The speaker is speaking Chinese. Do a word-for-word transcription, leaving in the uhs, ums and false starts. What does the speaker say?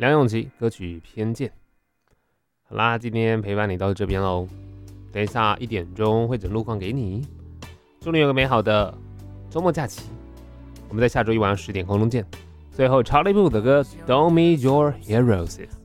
梁咏琪歌曲《偏见》。好啦，今天陪伴你到这边喽，等一下一点钟会整路况给你。祝你有个美好的周末假期，我们在下周一晚上十点空中见。最后，超离谱的歌《Don't Meet Your Heroes》。